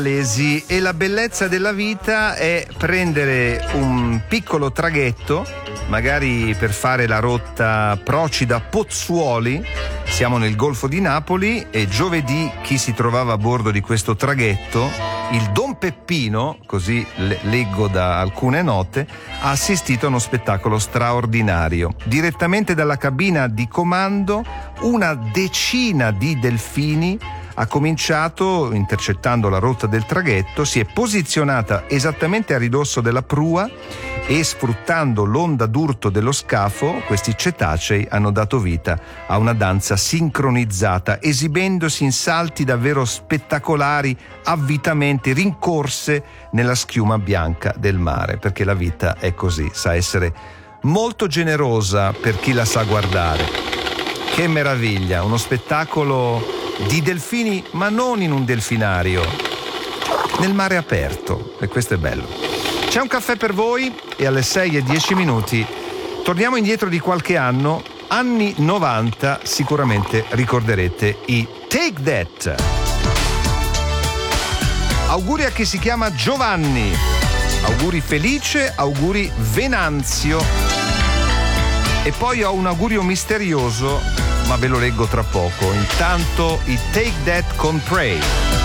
E la bellezza della vita è prendere un piccolo traghetto, magari per fare la rotta Procida-Pozzuoli. Siamo nel Golfo di Napoli e giovedì chi si trovava a bordo di questo traghetto, il Don Peppino, così leggo da alcune note, ha assistito a uno spettacolo straordinario. Direttamente dalla cabina di comando, una decina di delfini ha cominciato, intercettando la rotta del traghetto, si è posizionata esattamente a ridosso della prua e, sfruttando l'onda d'urto dello scafo, questi cetacei hanno dato vita a una danza sincronizzata, esibendosi in salti davvero spettacolari, avvitamenti, rincorse nella schiuma bianca del mare, perché la vita è così, sa essere molto generosa per chi la sa guardare. Che meraviglia, uno spettacolo di delfini, ma non in un delfinario, nel mare aperto, e questo è bello. C'è un caffè per voi e alle 6:10 torniamo indietro di qualche anno, anni 90, sicuramente ricorderete i Take That. Auguri a chi si chiama Giovanni, auguri Felice, auguri Venanzio, e poi ho un augurio misterioso, ma ve lo leggo tra poco. Intanto i Take That con Pray.